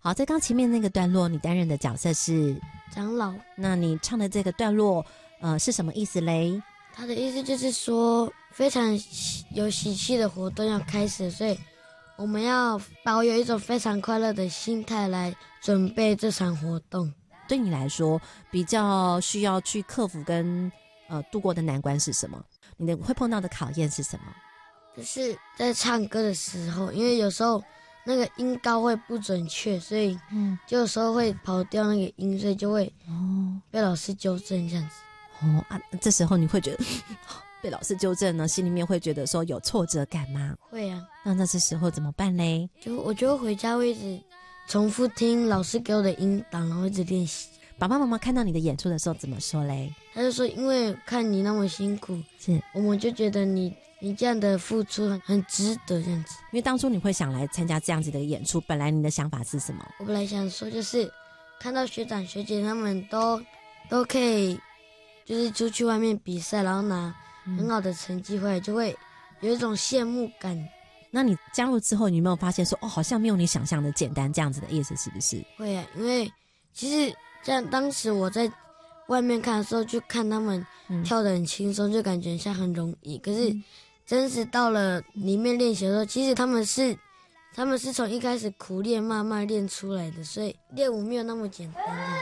好，在刚前面那个段落，你担任的角色是长老。 那你唱的这个段落，是什么意思嘞？ 他的意思就是说，非常有喜气的活动要开始，所以我们要保有一种非常快乐的心态来准备这场活动。 对你来说，比较需要去克服跟度过的难关是什么？你会碰到的考验是什么？ 就是在唱歌的时候，因为有时候那个音高会不准确，所以就有时候会跑掉那个音，所以就会被老师纠正这样子。 这时候你会觉得被老师纠正呢，心里面会觉得说有挫折感吗？ 会啊。 那这时候怎么办嘞？ 我就回家会一直重复听老师给我的音档，然后一直练习。 爸爸妈妈看到你的演出的时候怎么说嘞？ 他就说，因为看你那么辛苦，我们就觉得你这样的付出很值得这样子。 因为当初你会想来参加这样子的演出，本来你的想法是什么？ 我本来想说就是看到学长学姐他们都可以就是出去外面比赛，然后拿很好的成绩回来，就会有一种羡慕感。 那你加入之后，你有没有发现说好像没有你想象的简单，这样子的意思是不是？ 会啊，因为其实这样当时我在外面看的时候，就看他们跳得很轻松，就感觉像很容易。可是真实到了里面练习的时候，其实他们是从一开始苦练慢慢练出来的，所以练舞没有那么简单的。